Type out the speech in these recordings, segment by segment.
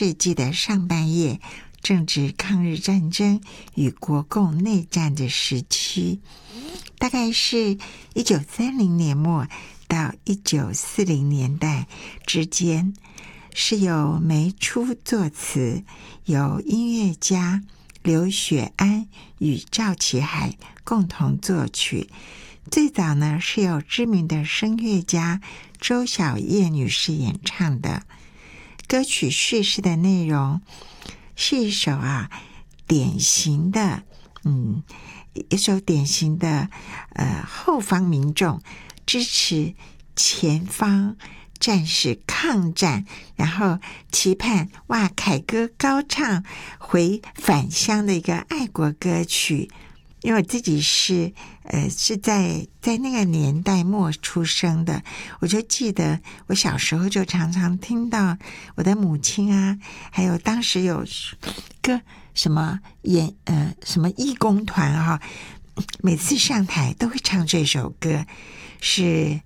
世纪的上半叶，正值抗日战争与国共内战的时期，大概是1930年末到1940年代之间，是由梅初作词，由音乐家刘雪安与赵启海共同作曲。最早呢是由知名的声乐家周小叶女士演唱的。歌曲叙事的内容是一首典型的后方民众支持前方战士抗战，然后期盼凯歌高唱回返乡的一个爱国歌曲。因为我自己是在那个年代末出生的，我就记得我小时候就常常听到我的母亲还有当时有个什么义工团每次上台都会唱这首歌，是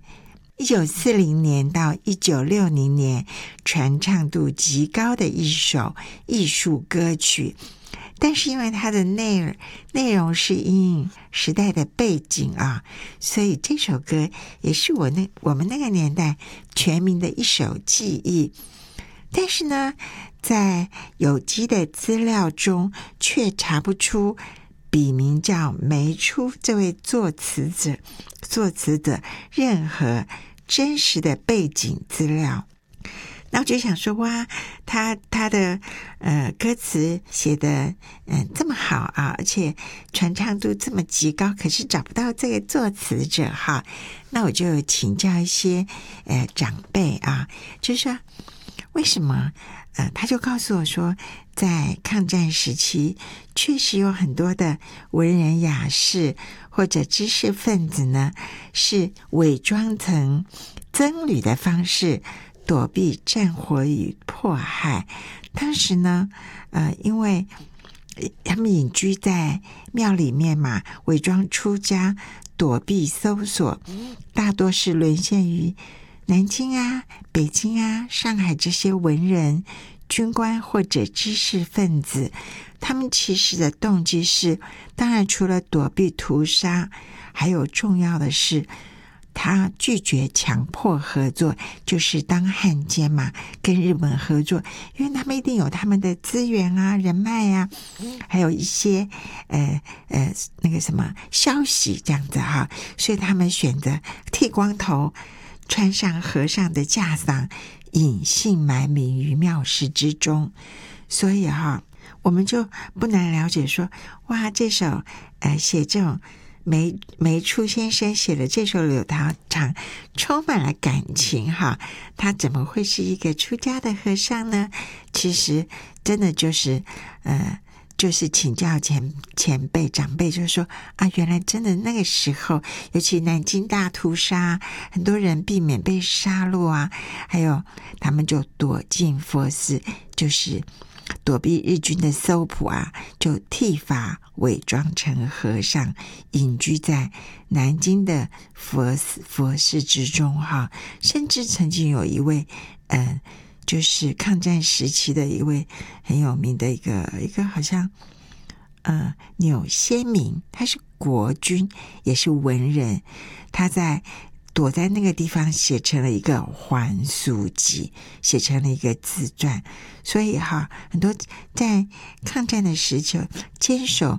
1940年到1960年传唱度极高的一首艺术歌曲。但是因为它的内容是因应时代的背景所以这首歌也是我们那个年代全民的一首记忆。但是呢，在有机的资料中却查不出笔名叫梅初这位作词者任何真实的背景资料。那我就想说他的歌词写的这么好而且传唱度这么极高，可是找不到这个作词者那我就请教一些长辈就是说为什么他就告诉我说，在抗战时期确实有很多的文人雅士或者知识分子呢，是伪装成僧侣的方式躲避战火与迫害。当时呢因为他们隐居在庙里面嘛，伪装出家躲避搜索，大多是沦陷于南京北京上海这些文人、军官或者知识分子。他们其实的动机是，当然除了躲避屠杀，还有重要的是他拒绝强迫合作，就是当汉奸嘛，跟日本合作，因为他们一定有他们的资源人脉还有一些那个什么消息这样子所以他们选择剃光头，穿上和尚的袈裟，隐姓埋名于庙室之中。所以我们就不难了解说，这首写这种梅初先生写的这首柳条长充满了感情他怎么会是一个出家的和尚呢？其实真的就是请教前辈长辈，就是说原来真的那个时候，尤其南京大屠杀，很多人避免被杀戮还有他们就躲进佛寺，就是躲避日军的搜捕就剃发伪装成和尚，隐居在南京的佛寺之中甚至曾经有一位就是抗战时期的一位很有名的一个好像钮先明，他是国军也是文人，他躲在那个地方写成了一个还俗记，写成了一个自传。所以很多在抗战的时期坚守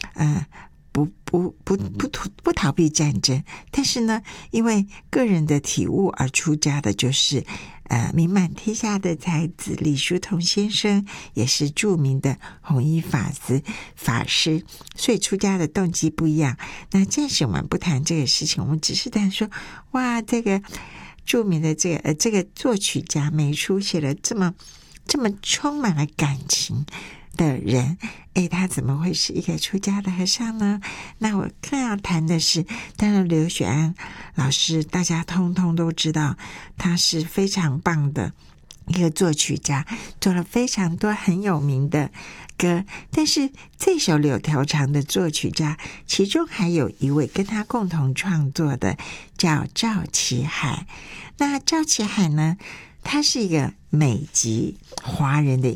不逃避战争，但是呢因为个人的体悟而出家的，就是名满天下的才子李叔同先生，也是著名的弘一法师，所以出家的动机不一样。那暂时我们不谈这个事情，我们只是谈说这个著名的这个作曲家梅初写了这么充满了感情的人，他怎么会是一个出家的和尚呢？那我更要谈的是，当然刘雪安老师大家通通都知道，他是非常棒的一个作曲家，做了非常多很有名的歌。但是这首柳条长的作曲家，其中还有一位跟他共同创作的叫赵启海。那赵启海呢，他是一个美籍华人的